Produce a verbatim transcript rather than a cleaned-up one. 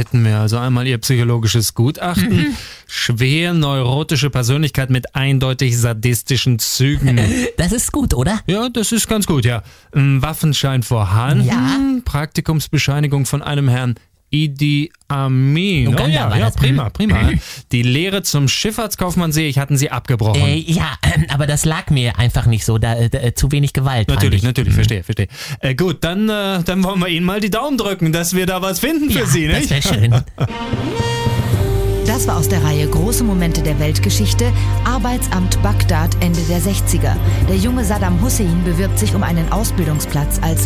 hätten wir. Also einmal ihr psychologisches Gutachten, mhm. schwer neurotische Persönlichkeit mit eindeutig sadistischen Zügen. Das ist gut, oder? Ja, das ist ganz gut, ja. Ein Waffenschein vorhanden, ja. Praktikumsbescheinigung von einem Herrn Idi Amin. Uganda oh ja, war ja, das. prima, prima. Die Lehre zum Schifffahrtskaufmann sehe ich, hatten Sie abgebrochen. Äh, ja, aber das lag mir einfach nicht so, da, da zu wenig Gewalt. Natürlich, fand ich. natürlich, verstehe, verstehe. Äh, gut, dann, äh, dann wollen wir Ihnen mal die Daumen drücken, dass wir da was finden für ja, Sie, nicht? Das wäre schön. Das war aus der Reihe Große Momente der Weltgeschichte, Arbeitsamt Bagdad Ende der sechziger. Der junge Saddam Hussein bewirbt sich um einen Ausbildungsplatz als